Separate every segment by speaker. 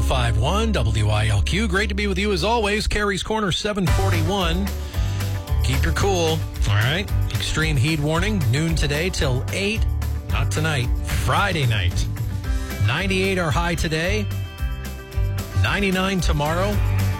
Speaker 1: 105.1 WILQ. Great to be with you as always. Carrie's Corner 741. Keep your cool. All right. Extreme heat warning. Noon today till 8. Not tonight. Friday night. 98 our high today. 99 tomorrow.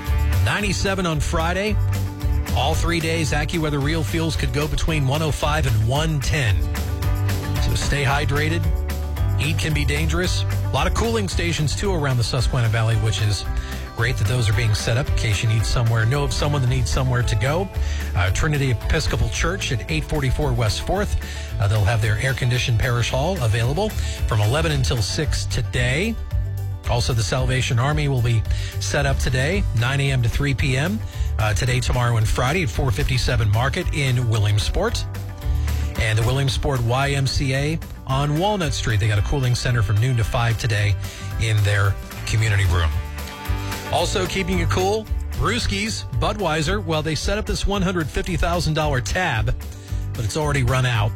Speaker 1: 97 on Friday. All 3 days, AccuWeather Real Fuels could go between 105 and 110. So stay hydrated. Heat can be dangerous. A lot of cooling stations, too, around the Susquehanna Valley, which is great that those are being set up in case you know of someone that needs somewhere to go. Trinity Episcopal Church at 844 West 4th. They'll have their air-conditioned parish hall available from 11 until 6 today. Also, the Salvation Army will be set up today, 9 a.m. to 3 p.m. Today, tomorrow, and Friday at 457 Market in Williamsport. And the Williamsport YMCA on Walnut Street. They got a cooling center from noon to 5 today in their community room. Also keeping it cool, Brewski's, Budweiser. Well, they set up this $150,000 tab, but it's already run out.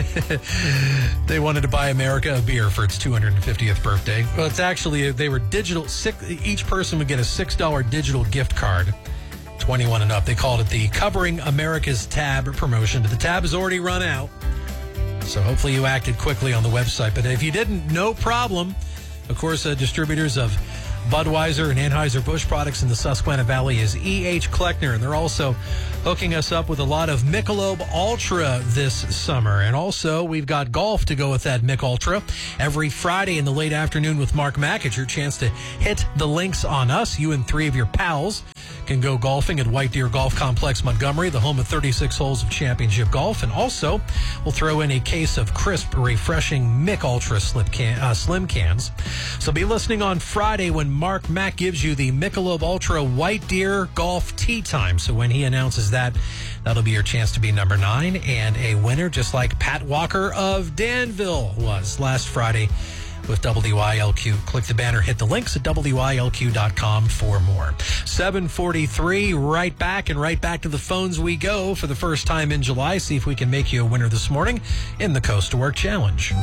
Speaker 1: They wanted to buy America a beer for its 250th birthday. Well, it's actually, they were digital. Each person would get a $6 digital gift card. 21 and up. They called it the Covering America's Tab promotion, but the tab has already run out. So hopefully you acted quickly on the website. But if you didn't, no problem. Of course, distributors of Budweiser and Anheuser-Busch products in the Susquehanna Valley is E.H. Kleckner, and they're also hooking us up with a lot of Michelob Ultra this summer. And also, we've got golf to go with that Mich Ultra. Every Friday in the late afternoon with Mark Mack, it's your chance to hit the links on us. You and 3 of your pals can go golfing at White Deer Golf Complex, Montgomery, the home of 36 holes of championship golf. And also, we'll throw in a case of crisp, refreshing Mich Ultra slim cans. So be listening on Friday when Mark Mack gives you the Michelob Ultra White Deer Golf Tee Time. So when he announces that, that'll be your chance to be number 9 and a winner, just like Pat Walker of Danville was last Friday with WILQ. Click the banner, hit the links at WILQ.com for more. 7:43, right back to the phones we go for the first time in July. See if we can make you a winner this morning in the Coast to Work Challenge.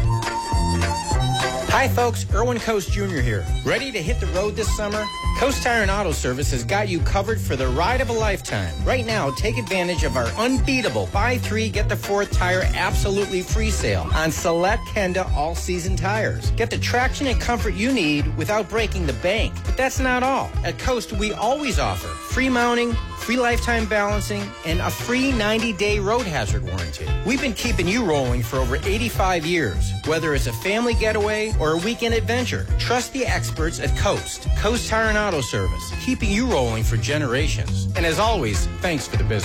Speaker 2: Hi folks, Erwin Coast Jr. here. Ready to hit the road this summer? Coast Tire and Auto Service has got you covered for the ride of a lifetime. Right now, take advantage of our unbeatable buy 3, get the 4th tire absolutely free sale on select Kenda all-season tires. Get the traction and comfort you need without breaking the bank. But that's not all. At Coast, we always offer free mounting, free lifetime balancing, and a free 90-day road hazard warranty. We've been keeping you rolling for over 85 years. Whether it's a family getaway or a weekend adventure, trust the experts at Coast Tire and Auto Service, keeping you rolling for generations. And as always, thanks for the business.